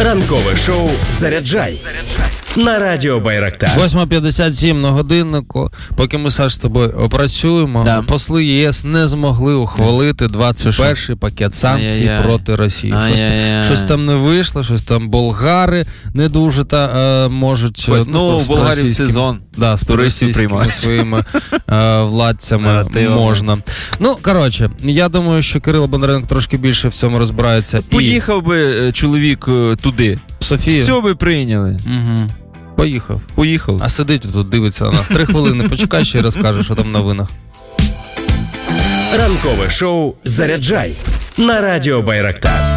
Ранкове шоу «Заряджай» на радіо Байрактар. 8:57 на годиннику. Поки ми, Саш, з тобою опрацюємо, посли ЄС не змогли ухвалити 21-й пакет санкцій проти Росії. Щось там не вийшло, щось там болгари не дуже можуть... Ну, в Болгарії сезон. Да, з російськими своїми владцями можна. Ну, коротше, я думаю, що Кирило Бондаренко трошки більше в цьому розбирається. Поїхав би чоловік туди. Софія. Все би прийняли. Угу. Поїхав. А сидить тут, дивиться на нас. 3 хвилини почекай, ще розкаже, що там в новинах. Ранкове шоу «Заряджай» на радіо Байрактар.